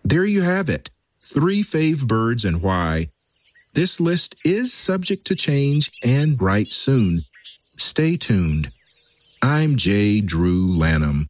There you have it. 3 fave birds and why. This list is subject to change and right soon. Stay tuned. I'm J. Drew Lanham.